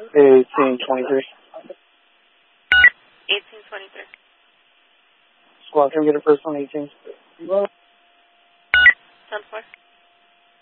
1823. 1823. Squad, can we get a first on 18? 10-4.